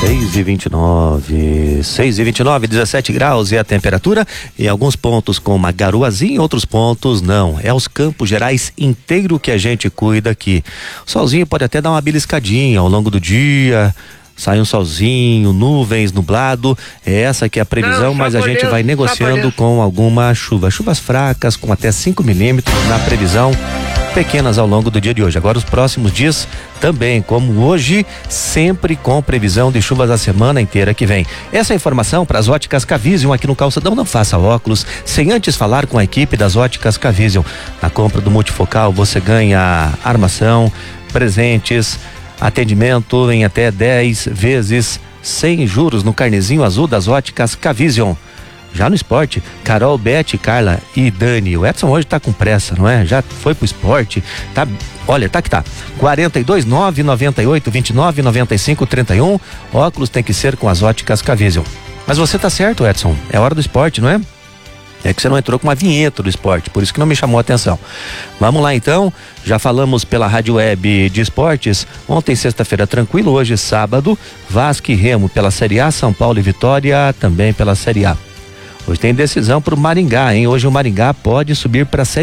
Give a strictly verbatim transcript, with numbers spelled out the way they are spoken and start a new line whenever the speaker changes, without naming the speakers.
seis e vinte e nove, seis e vinte e nove, dezessete graus é a temperatura. Em alguns pontos com uma garoazinha, em outros pontos não. É os Campos Gerais inteiro que a gente cuida aqui. O solzinho pode até dar uma beliscadinha ao longo do dia. Sai um solzinho, nuvens, nublado. É essa que é a previsão, não, mas a gente vai negociando com alguma chuva. Chuvas fracas com até cinco milímetros na previsão, pequenas ao longo do dia de hoje. Agora os próximos dias também, como hoje, sempre com previsão de chuvas a semana inteira que vem. Essa é a informação para as óticas Cavision aqui no Calçadão. Não faça óculos sem antes falar com a equipe das óticas Cavision. Na compra do multifocal você ganha armação, presentes, atendimento em até dez vezes sem juros no carnezinho azul das óticas Cavision. Já no esporte, Carol, Beth, Carla e Dani. O Edson hoje tá com pressa, não é? Já foi pro esporte, tá? Olha, tá que tá. quarenta e dois, nove noventa e oito, vinte e nove, noventa e cinco, trinta e um. Óculos tem que ser com as óticas Cavision. Mas você tá certo, Edson. É hora do esporte, não é? É que você não entrou com uma vinheta do esporte, por isso que não me chamou a atenção. Vamos lá então, já falamos pela Rádio Web de Esportes. Ontem, sexta-feira, tranquilo. Hoje, sábado, Vasco e Remo pela Série A, São Paulo e Vitória também pela Série A. Hoje tem decisão pro Maringá, hein? Hoje o Maringá pode subir para a Série